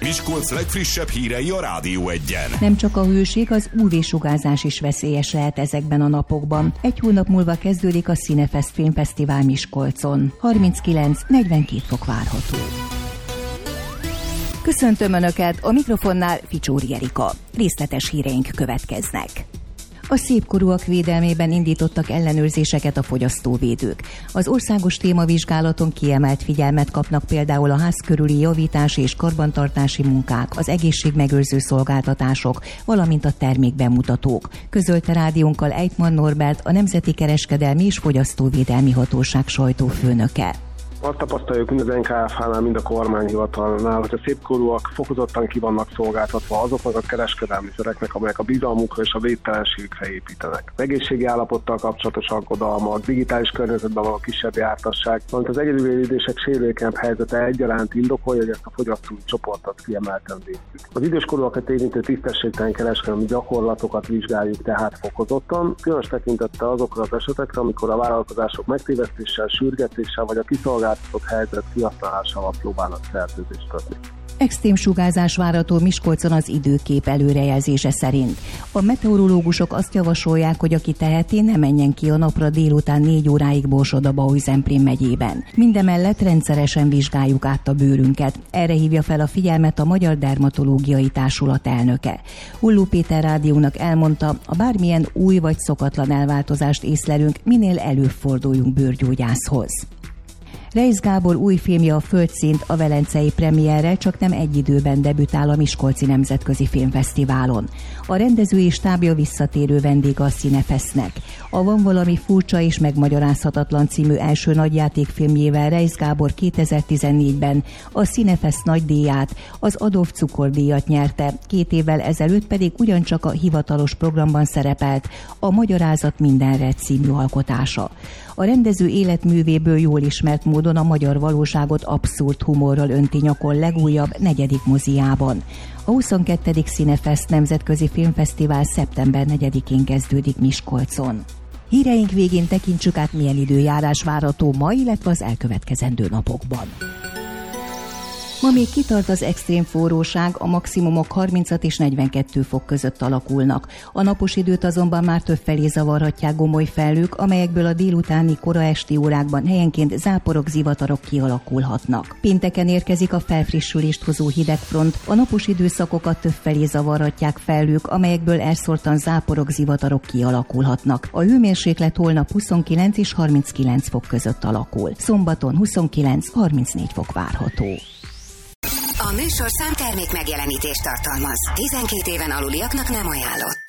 Miskolc legfrissebb hírei a Rádió Egyen. Nem csak a hőség, az UV-sugárzás is veszélyes lehet ezekben a napokban. Egy hónap múlva kezdődik a Cinefest Filmfesztivál Miskolcon. 39-42 fok várható. Köszöntöm Önöket, a mikrofonnál Ficsóri Erika. Részletes híreink következnek. A szépkorúak védelmében indítottak ellenőrzéseket a fogyasztóvédők. Az országos témavizsgálaton kiemelt figyelmet kapnak például a ház körüli javítási és karbantartási munkák, az egészségmegőrző szolgáltatások, valamint a termékbemutatók, közölte rádiónkkal Ejtman Norbert, a Nemzeti Kereskedelmi és Fogyasztóvédelmi Hatóság sajtófőnöke. Azt tapasztaljuk mind az NKFH-nál, mind a kormányhivatalnál, hogy a szépkorúak fokozottan ki vannak szolgáltatva azoknak a kereskedelmi szereknek, amelyek a bizalmukra és a védtelenségükre építenek. Az egészségi állapottal kapcsolatos aggodalmak, digitális környezetben való kisebb jártasság, valamint az egyedülélődések sérülékenyebb helyzete egyaránt indokolja, hogy ezt a fogyasztói csoportot kiemelten védjük. Az időskorúakat érintő tisztességtelen kereskedelmi gyakorlatokat vizsgáljuk tehát fokozottan, különös tekintettel azokra az esetekre, amikor a vállalkozások megtévesztéssel, sürgetéssel vagy a kiszolgáltatott helyzet kihasználásával próbálnak szerződést kötni. Extrém sugárzás várható Miskolcon az időkép előrejelzése szerint. A meteorológusok azt javasolják, hogy aki teheti, ne menjen ki a napra délután 4 óráig Borsod-Abaúj-Zemplén megyében. Mindemellett rendszeresen vizsgáljuk át a bőrünket. Erre hívja fel a figyelmet a Magyar Dermatológiai Társulat elnöke. Hulló Péter rádiónak elmondta, a bármilyen új vagy szokatlan elváltozást észlelünk, minél előbb forduljunk bőrgyógyászhoz. Reisz Gábor új filmje, a Földszint, a velencei premierrel csak nem egy időben debütál a Miskolci Nemzetközi Filmfesztiválon. A rendező és stábja visszatérő vendége a Cinefestnek. A Van valami furcsa és megmagyarázhatatlan című első nagyjátékfilmjével Reisz Gábor 2014-ben a Cinefest nagydíját, az Adolf Cukor-díjat nyerte, 2 évvel ezelőtt pedig ugyancsak a hivatalos programban szerepelt a Magyarázat mindenre című alkotása. A rendező életművéből jól ismert módon a magyar valóságot abszurd humorral önti nyakon legújabb 4. moziában. A 22. Cinefest Nemzetközi Filmfesztivál szeptember 4-én kezdődik Miskolcon. Híreink végén tekintsük át, milyen időjárás várható ma, illetve az elkövetkezendő napokban. Ma még kitart az extrém forróság, a maximumok 36 és 42 fok között alakulnak. A napos időt azonban már többfelé zavarhatják gomoly felhők, amelyekből a délutáni kora esti órákban helyenként záporok, zivatarok kialakulhatnak. Pénteken érkezik a felfrissülést hozó hidegfront, a napos időszakokat többfelé zavarhatják felhők, amelyekből elszórtan záporok, zivatarok kialakulhatnak. A hőmérséklet holnap 29 és 39 fok között alakul. Szombaton 29-34 fok várható. A műsor számtermék megjelenítést tartalmaz. 12 éven aluliaknak nem ajánlott.